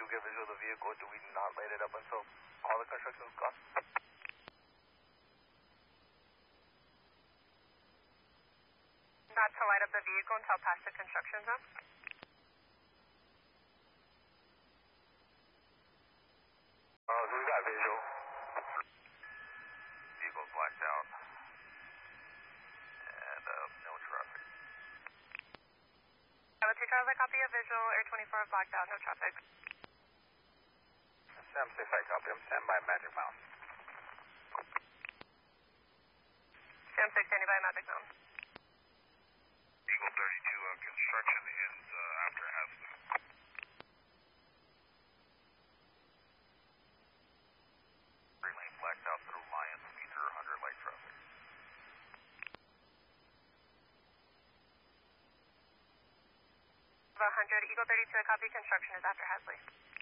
get visual of the vehicle? Do we not light it up until all the construction is gone? Not to light up the vehicle until past the construction zone? Who's got visual? Vehicle's blacked out. And no traffic. Bravo 2 Charles, I copy a visual, Air 24 blacked out, no traffic. Sam 6, I copy. I'm standing by Magic Mountain. Sam 6, standing by Magic Mountain. Eagle 32, construction ends after Hasley. Green lane blacked out through Lions, meter 100 light traffic. 100, Eagle 32, I copy construction is after Hasley.